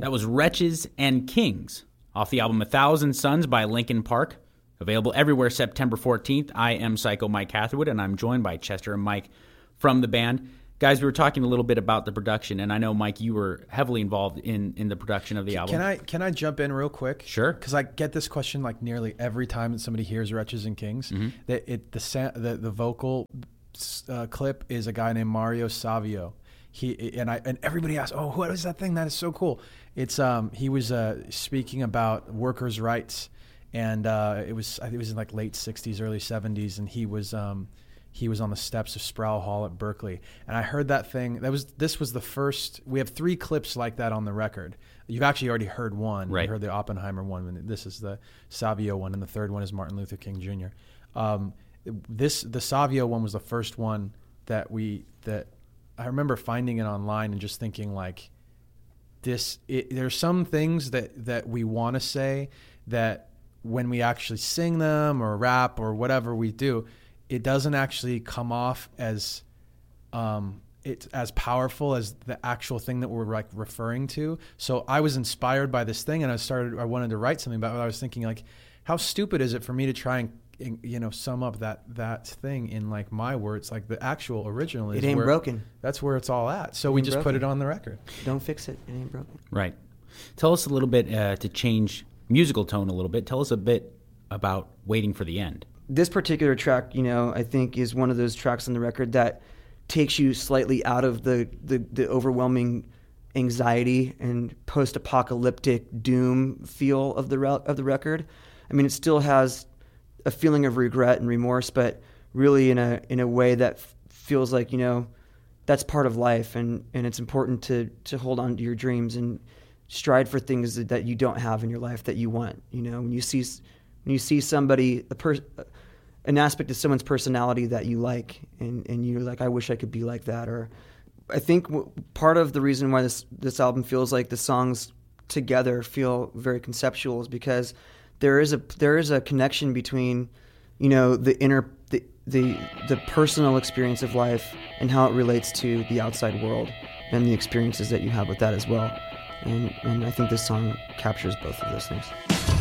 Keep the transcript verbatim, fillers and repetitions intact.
That was Wretches and Kings off the album A Thousand Suns by Linkin Park. Available everywhere September fourteenth. I am Psycho Mike Catherwood, and I'm joined by Chester and Mike from the band. Guys, we were talking a little bit about the production, and I know, Mike, you were heavily involved in, in the production of the album. Can I can I jump in real quick? Sure. Because I get this question like nearly every time that somebody hears Wretches and Kings. Mm-hmm. That it the sa- the, the vocal uh, clip is a guy named Mario Savio. He and I and everybody asks, "Oh, what is that thing? That is so cool." It's um he was uh, speaking about workers' rights, and uh, it was I think it was in like late sixties, early seventies, and he was um. He was on the steps of Sproul Hall at Berkeley, and I heard that thing. That was this was the first. We have three clips like that on the record. You've actually already heard one. Right. You heard the Oppenheimer one. This is the Savio one, and the third one is Martin Luther King Junior Um, this the Savio one was the first one that we that I remember finding it online and just thinking like, this. It, there's some things that that we want to say that when we actually sing them or rap or whatever we do, it doesn't actually come off as um, it's as powerful as the actual thing that we're like referring to. So I was inspired by this thing, and I started. I wanted to write something about it. I was thinking like, how stupid is it for me to try and you know sum up that that thing in like my words? Like the actual original is it ain't where, broken. That's where it's all at. So It we ain't just broken. put it on the record. Don't fix it. It ain't broken. Right. Tell us a little bit uh, to change musical tone a little bit. Tell us a bit about Waiting for the End. This particular track, you know, I think is one of those tracks on the record that takes you slightly out of the, the, the overwhelming anxiety and post-apocalyptic doom feel of the re- of the record. I mean, it still has a feeling of regret and remorse, but really in a in a way that f- feels like, you know, that's part of life, and, and it's important to to hold on to your dreams and strive for things that, that you don't have in your life that you want. You know, when you see when you see somebody a per, an aspect of someone's personality that you like, and, and you're like, I wish I could be like that. Or I think w- part of the reason why this, this album feels like the songs together feel very conceptual is because there is a there is a connection between, you know, the inner the the, the personal experience of life and how it relates to the outside world and the experiences that you have with that as well. And and I think this song captures both of those things.